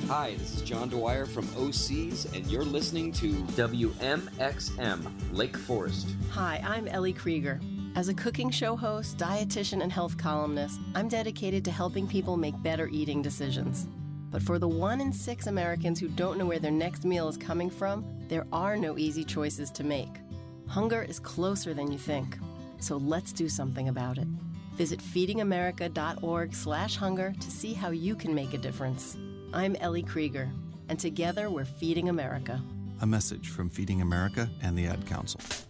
Hi, this is John Dwyer from OCs, and you're listening to WMXM Lake Forest. Hi, I'm Ellie Krieger. As a cooking show host, dietitian, and health columnist, I'm dedicated to helping people make better eating decisions. But for the 1 in 6 Americans who don't know where their next meal is coming from, there are no easy choices to make. Hunger is closer than you think. So let's do something about it. Visit feedingamerica.org/hunger to see how you can make a difference. I'm Ellie Krieger, and together we're Feeding America. A message from Feeding America and the Ad Council.